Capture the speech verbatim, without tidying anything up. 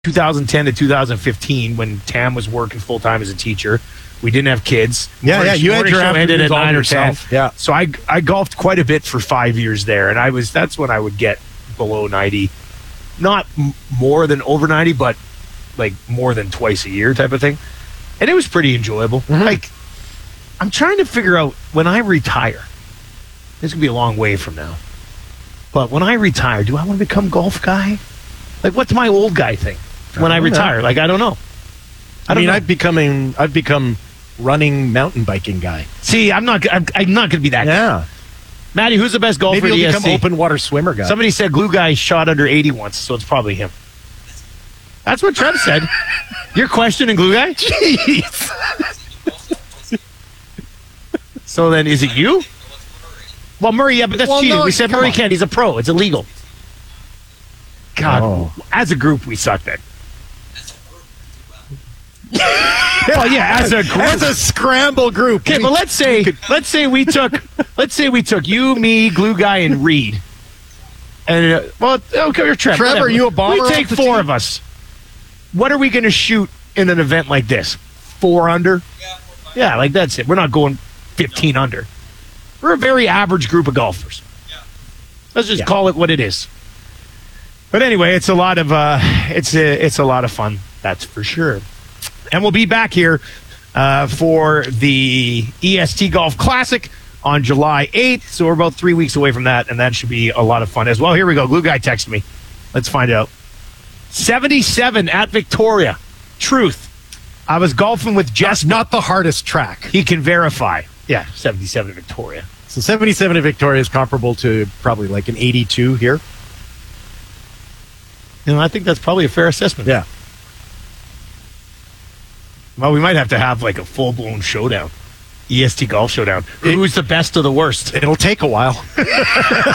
two thousand ten to two thousand fifteen, when Tam was working full time as a teacher, we didn't have kids. Yeah, Morning- yeah, you had morning your show ended afternoons at all nine or ten. yourself. Yeah. So I I golfed quite a bit for five years there, and I was that's when I would get below ninety, not m- more than over ninety, but like more than twice a year type of thing, and it was pretty enjoyable. Mm-hmm. Like, I'm trying to figure out when I retire. This could be a long way from now, but when I retire, do I want to become golf guy? Like, what's my old guy thing when I, I don't know. retire? Like, I don't know. I, I don't mean, know. I've becoming, I've become running mountain biking guy. See, I'm not. I'm, I'm not going to be that guy. Yeah, Maddie, who's the best golfer maybe at you'll E S become C? open water swimmer guy. Somebody said glue guy shot under eighty once, so it's probably him. That's what Trev said. You're questioning glue guy? Jeez. So then, is it you? Well, Murray, yeah, but that's Well, cheating. no, we said come Murray on. can't. He's a pro. It's illegal. God, Oh. as a group, we suck then. Well, yeah, as a group. As a scramble group. Okay, but let's say let's say we took let's say we took you, me, glue guy, and Reed. And uh, well, okay, or Trevor. Trevor, whatever. you a bomber We off take the four team? of us. What are we going to shoot in an event like this? Four under? Yeah, like that's it. We're not going fifteen under. We're a very average group of golfers. Let's just Yeah. call it what it is. But anyway, it's a lot of uh, it's a, it's a lot of fun. That's for sure. And we'll be back here uh, for the E S T Golf Classic on July eighth. So we're about three weeks away from that, and that should be a lot of fun as well. Here we go. Glue Guy texted me. Let's find out. seventy-seven at Victoria. Truth. I was golfing with Jess. That's not the hardest track. He can verify. Yeah, seventy-seven at Victoria. So seventy-seven at Victoria is comparable to probably like an eighty-two here. You know, I think that's probably a fair assessment. Yeah. Well, we might have to have like a full-blown showdown. E S T Golf Showdown. It- Who's the best of the worst? It'll take a while.